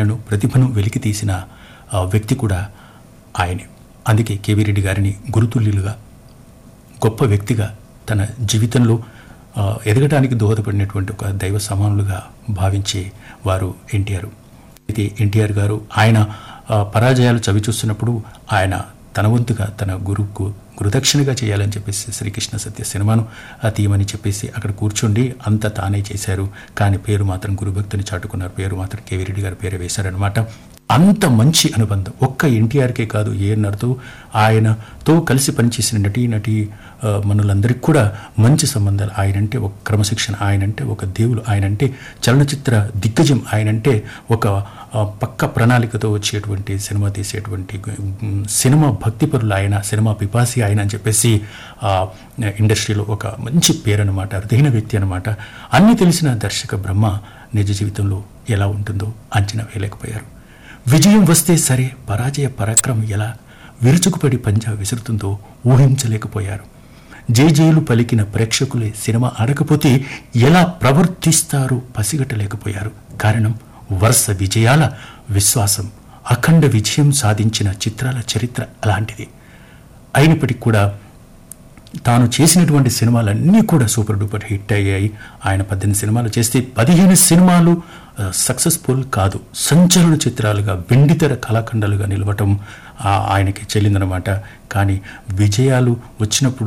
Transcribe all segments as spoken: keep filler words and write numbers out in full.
నటనను ప్రతిభను వెలికి తీసిన ఆ, వ్యక్తి కూడా ఆయనే. అందుకే కేవీ రెడ్డి గారిని గురుతుల్యులుగా గొప్ప వ్యక్తిగా తన జీవితంలో ఆ, ఎదగడానికి దోహదపడినటువంటి ఒక దైవ సమానులుగా భావించే వారు ఎన్టీఆర్. అయితే ఎన్టీఆర్ గారు ఆయన ఆ, పరాజయాలు చవి చూస్తున్నప్పుడు ఆయన తన వంతుగా తన గురువుకు గురుదక్షిణగా చేయాలని చెప్పేసి శ్రీకృష్ణ సత్య సినిమాను ఆ తీయమని చెప్పేసి అక్కడ కూర్చోండి అంతా తానే చేశారు. కానీ పేరు మాత్రం గురుభక్తిని చాటుకున్నారు. పేరు మాత్రం కేవీ రెడ్డి గారు పేరు వేశారనమాట. అంత మంచి అనుబంధం ఒక్క ఎన్టీఆర్కే కాదు, ఏఎన్ఆర్తో ఆయనతో కలిసి పనిచేసిన నటీ నటీ ఆ, మనులందరికీ కూడా మంచి సంబంధాలు. ఆయనంటే ఒక క్రమశిక్షణ, ఆయనంటే ఒక దేవుడు, ఆయనంటే చలనచిత్ర దిగ్గజం, ఆయనంటే ఒక ఆ, పక్క ప్రణాళికతో వచ్చేటువంటి సినిమా తీసేటువంటి ఉమ్, సినిమా భక్తిపరులు ఆయన, సినిమా పిపాసి ఆయన అని చెప్పేసి ఆ, ఇండస్ట్రీలో ఒక మంచి పేరు అనమాట, అరుదైన వ్యక్తి అనమాట. అన్నీ తెలిసిన దర్శక బ్రహ్మ నిజ జీవితంలో ఎలా ఉంటుందో అంచనా వేయలేకపోయారు. విజయం వస్తే సరే, పరాజయ పరాక్రమం ఎలా విరుచుకుపడి పంజా విసురుతుందో ఊహించలేకపోయారు. జేజేలు పలికిన ప్రేక్షకులే సినిమా ఆడకపోతే ఎలా ప్రవర్తిస్తారో పసిగట్టలేకపోయారు. కారణం వరుస విజయాల విశ్వాసం, అఖండ విజయం సాధించిన చిత్రాల చరిత్ర అలాంటిది. అయినప్పటికీ కూడా తాను చేసినటువంటి సినిమాలన్నీ కూడా సూపర్ డూపర్ హిట్ అయ్యాయి. ఆయన పద్దెనిమిది సినిమాలు చేస్తే పదిహేను సినిమాలు సక్సెస్ఫుల్ కాదు, సంచలన చిత్రాలుగా వెండితెర కళాఖండాలుగా నిలవటం ఆయనకి చెల్లిందనమాట. కానీ విజయాలు వచ్చినప్పుడు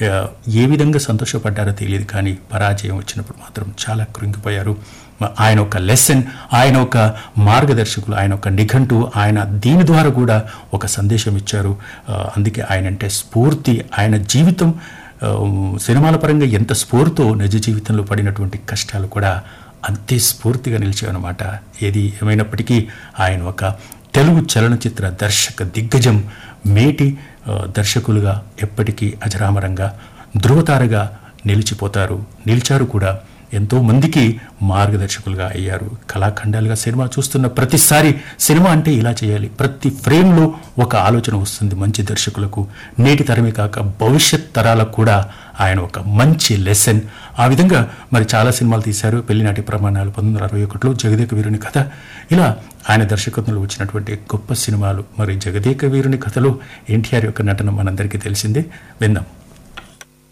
ఏ విధంగా సంతోషపడ్డారో తెలియదు, కానీ పరాజయం వచ్చినప్పుడు మాత్రం చాలా కృంగిపోయారు. ఆయన ఒక లెసన్, ఆయన ఒక మార్గదర్శకులు, ఆయన ఒక నిఘంటు, ఆయన దీని ద్వారా కూడా ఒక సందేశం ఇచ్చారు. అందుకే ఆయన అంటే స్ఫూర్తి. ఆయన జీవితం సినిమాల పరంగా ఎంత స్ఫూర్తో నిజ జీవితంలో పడినటువంటి కష్టాలు కూడా అంతే స్ఫూర్తిగా నిలిచాయన్నమాట. ఏది ఏమైనప్పటికీ ఆయన ఒక తెలుగు చలనచిత్ర దర్శక దిగ్గజం, మేటి దర్శకులుగా ఎప్పటికీ అజరామరంగా ధృవతారగా నిలిచిపోతారు, నిలిచారు కూడా. ఎంతో మందికి మార్గదర్శకులుగా అయ్యారు. కళాఖండాలుగా సినిమా చూస్తున్న ప్రతిసారి సినిమా అంటే ఇలా చేయాలి, ప్రతి ఫ్రేమ్లో ఒక ఆలోచన వస్తుంది మంచి దర్శకులకు. నేటి తరమే కాక భవిష్యత్ తరాలకు కూడా ఆయన ఒక మంచి లెసన్. ఆ విధంగా మరి చాలా సినిమాలు తీశారు. పెళ్లినాటి ప్రమాణాలు, పంతొమ్మిది వందల అరవై ఒకటిలో జగదేక వీరుని కథ, ఇలా ఆయన దర్శకత్వంలో వచ్చినటువంటి గొప్ప సినిమాలు. మరి జగదేక వీరుని కథలో ఎన్టీఆర్ యొక్క నటన మనందరికీ తెలిసిందే. విందాం.